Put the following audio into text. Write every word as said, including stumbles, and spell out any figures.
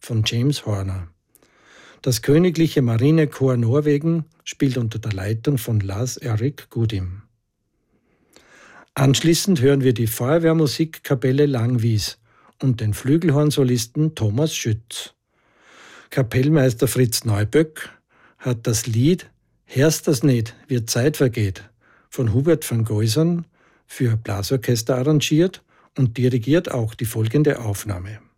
von James Horner. Das Königliche Marinekorps Norwegen spielt unter der Leitung von Lars-Erik Gudim. Anschließend hören wir die Feuerwehrmusikkapelle Langwies und den Flügelhornsolisten Thomas Schütz. Kapellmeister Fritz Neuböck hat das Lied »Hörst das nicht, wie Zeit vergeht« von Hubert van Geusern für Blasorchester arrangiert und dirigiert auch die folgende Aufnahme.